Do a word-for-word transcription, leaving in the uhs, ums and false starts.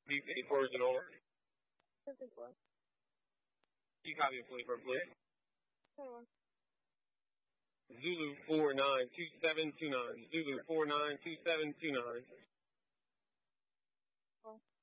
Beef eight four is an over. fifty-four. You copy a forty-four, please. twenty-one. Zulu four nine two seven two nine. Zulu four nine two seven two nine.